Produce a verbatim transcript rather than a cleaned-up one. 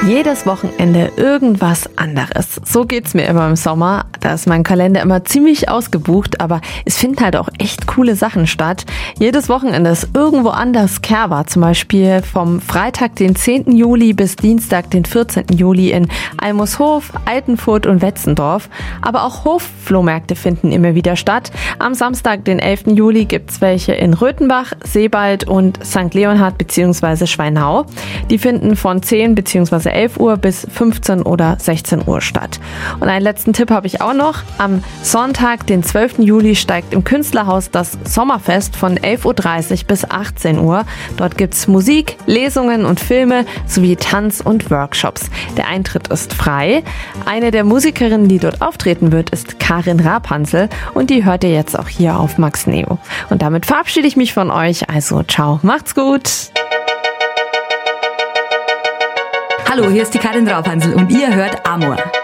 Jedes Wochenende irgendwas anderes. So geht's mir immer im Sommer. Da ist mein Kalender immer ziemlich ausgebucht, aber es finden halt auch echt coole Sachen statt. Jedes Wochenende ist irgendwo anders Kerwa. Zum Beispiel vom Freitag, den zehnten Juli bis Dienstag, den vierzehnten Juli in Almushof, Altenfurt und Wetzendorf. Aber auch Hofflohmärkte finden immer wieder statt. Am Samstag, den elften Juli, gibt's welche in Röthenbach, Sebald und Sankt Leonhard bzw. Schweinau. Die finden von zehn bzw. elf Uhr bis fünfzehn oder sechzehn Uhr statt. Und einen letzten Tipp habe ich auch noch. Am Sonntag, den zwölften Juli, steigt im Künstlerhaus das Sommerfest von elf Uhr dreißig bis achtzehn Uhr. Dort gibt's Musik, Lesungen und Filme sowie Tanz- und Workshops. Der Eintritt ist frei. Eine der Musikerinnen, die dort auftreten wird, ist Karin Rapansel und die hört ihr jetzt auch hier auf Max Neo. Und damit verabschiede ich mich von euch. Also ciao, macht's gut! Hallo, hier ist die Karin Rapansel und ihr hört Amor.